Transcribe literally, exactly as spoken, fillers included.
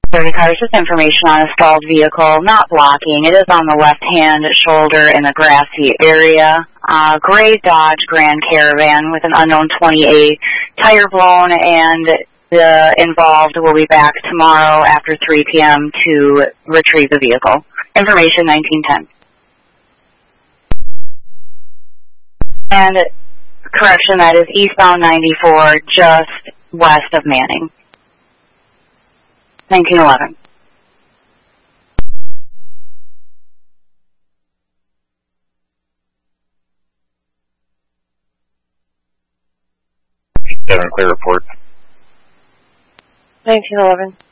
thirty cars, just information on a stalled vehicle, not blocking. It is on the left-hand shoulder in the grassy area. Uh, gray Dodge Grand Caravan with an unknown twenty-eight, tire blown, and the involved will be back tomorrow after three p m to retrieve the vehicle. Information nineteen ten. And correction, that is eastbound ninety-four, just west of Manning. nineteen eleven. Seven clear report. nineteen eleven.